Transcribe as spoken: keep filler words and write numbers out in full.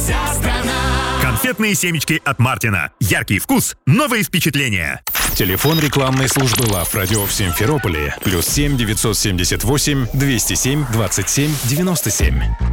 вся страна. Конфетные семечки от Мартина. Яркий вкус, новые впечатления. Телефон рекламной службы Love Radio в Симферополе. Плюс семь девятьсот семьдесят восемь двести семь двадцать семь девяносто семь.